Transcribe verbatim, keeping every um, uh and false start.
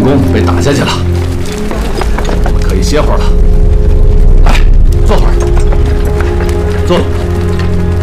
攻被打下去了，我们可以歇会儿了。来，坐会儿，坐。